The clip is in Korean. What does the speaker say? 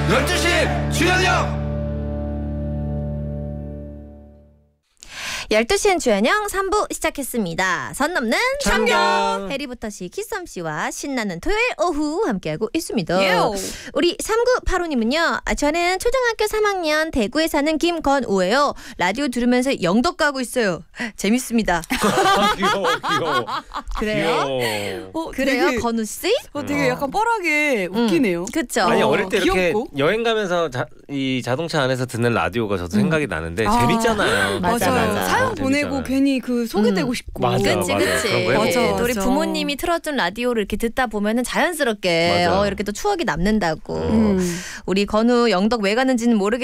12시 주현영 12시엔 주현영 3부 시작했습니다. 선 넘는 참견. 해리부터 키썸씨와 신나는 토요일 오후 함께하고 있습니다. 예요. 우리 3985님은요. 저는 초등학교 3학년 대구에 사는 김건우예요. 라디오 들으면서 영덕 가고 있어요. 재밌습니다. 귀여워. 그래요? 귀여워. 그래요, 되게, 건우씨? 되게 약간 뻘하게 웃기네요. 그쵸? 아니 어릴 때 이렇게 귀엽고. 여행 가면서 이 자동차 안에서 듣는 라디오가 저도 생각이 나는데 재밌잖아요. 맞아. 사연 보내고 괜히 그 소개되고 싶고. 맞아. 그치. 그런 거 맞아. 해보고. 또 우리 부모님이 틀어준 라디오를 이렇게 듣다 보면은 자연스럽게 맞아. 이렇게 또 추억이 남는다고. 우리 건우 영덕 왜 가는지는 모르겠지만